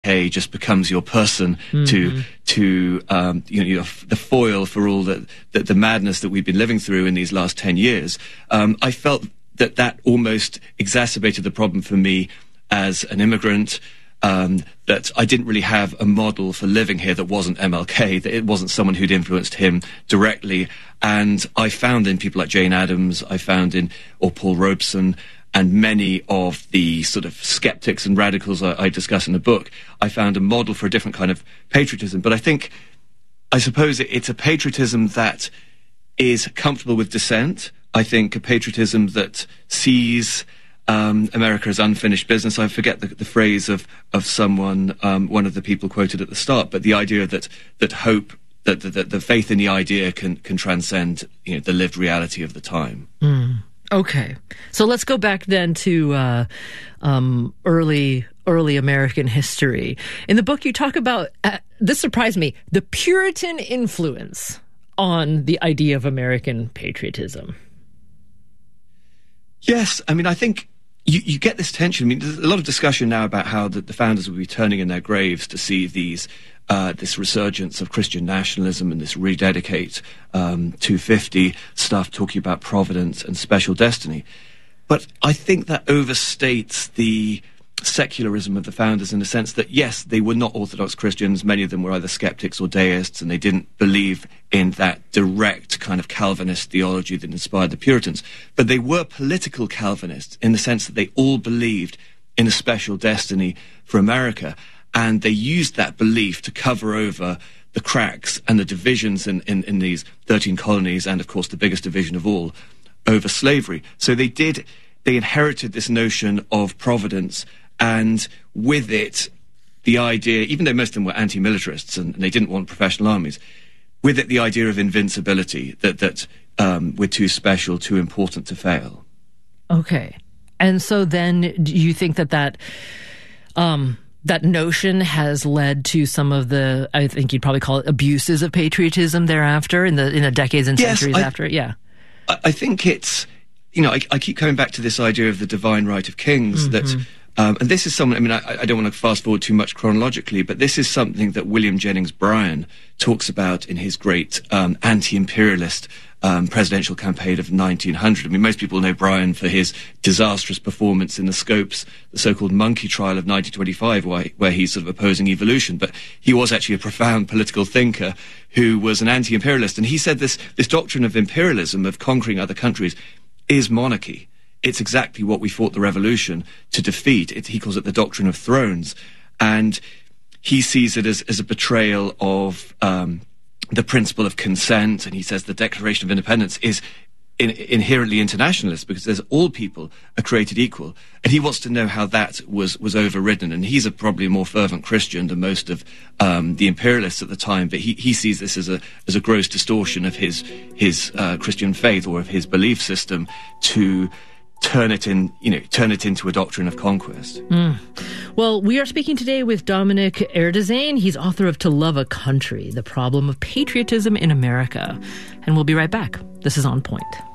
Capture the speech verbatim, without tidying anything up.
K just becomes your person mm-hmm. to to um, you know, you know the foil for all the, the the madness that we've been living through in these last ten years. Um, I felt that that almost exacerbated the problem for me as an immigrant. Um, that I didn't really have a model for living here that wasn't M L K, that it wasn't someone who'd influenced him directly. And I found in people like Jane Addams, I found in, or Paul Robeson, and many of the sort of skeptics and radicals I, I discuss in the book, I found a model for a different kind of patriotism. But I think, I suppose it, it's a patriotism that is comfortable with dissent. I think a patriotism that sees Um, America as unfinished business. I forget the, the phrase of of someone, um, one of the people quoted at the start, but the idea that that hope, that the, the faith in the idea can can transcend, you know, the lived reality of the time. Mm. Okay, so let's go back then to uh, um, early early American history. In the book, you talk about uh, this surprised me: the Puritan influence on the idea of American patriotism. Yes, I mean, I think. You, you get this tension. I mean, there's a lot of discussion now about how the, the founders will be turning in their graves to see these uh, this resurgence of Christian nationalism and this rededicate um, two fifty stuff, talking about providence and special destiny. But I think that overstates the secularism of the founders in the sense that, yes, they were not Orthodox Christians. Many of them were either skeptics or deists, and they didn't believe in that direct kind of Calvinist theology that inspired the Puritans. But they were political Calvinists in the sense that they all believed in a special destiny for America, and they used that belief to cover over the cracks and the divisions in, in, in these thirteen colonies, and, of course, the biggest division of all, over slavery. So they did, they inherited this notion of providence, and with it, the idea, even though most of them were anti-militarists and, and they didn't want professional armies, with it the idea of invincibility, that, that um, we're too special, too important to fail. Okay. And so then do you think that that, um, that notion has led to some of the, I think you'd probably call it abuses of patriotism thereafter, in the in the decades and yes, centuries I, after it? Yeah. I, I think it's, you know, I, I keep coming back to this idea of the divine right of kings, mm-hmm. that... Um, and this is something, I mean, I, I don't want to fast forward too much chronologically, but this is something that William Jennings Bryan talks about in his great um, anti-imperialist um, presidential campaign of nineteen hundred. I mean, most people know Bryan for his disastrous performance in the Scopes, the so-called monkey trial of nineteen twenty-five, where, where he's sort of opposing evolution. But he was actually a profound political thinker who was an anti-imperialist. And he said this, this doctrine of imperialism, of conquering other countries, is monarchy. It's exactly what we fought the revolution to defeat. It, he calls it the doctrine of thrones. And he sees it as, as a betrayal of um, the principle of consent. And he says the Declaration of Independence is in, inherently internationalist because there's all people are created equal. And he wants to know how that was, was overridden. And he's a probably a more fervent Christian than most of um, the imperialists at the time. But he, he sees this as a, as a gross distortion of his, his uh, Christian faith or of his belief system to turn it in, you know, turn it into a doctrine of conquest. Mm. Well, we are speaking today with Dominic Erdőzén. He's author of To Love a Country, The Problem of Patriotism in America. And we'll be right back. This is On Point.